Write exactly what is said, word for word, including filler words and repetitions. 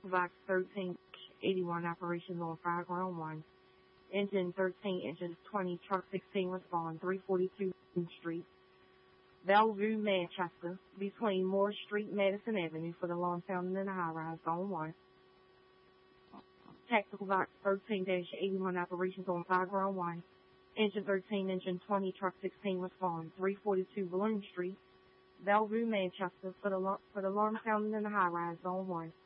Vox thirteen eighty-one operations on five ground one. Engine thirteen, engine twenty, truck sixteen respond, three forty-two Street, Bellevue, Manchester, between Moore Street, Madison Avenue for the long fountain and the high rise, zone one. Tactical Box thirteen eighty-one operations on five ground one. Engine thirteen, engine twenty, truck sixteen respond, three forty-two Balloon Street, Bellevue, Manchester for the, for the alarm fountain and the high rise, zone one.